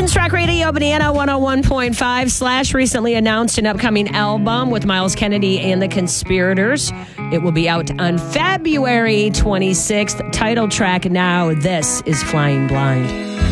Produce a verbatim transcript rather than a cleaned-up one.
News Rock Radio, Banana one oh one point five. Slash recently announced an upcoming album with Miles Kennedy and the Conspirators. It will be out on February twenty-sixth. Title track now, This is Flying Blind.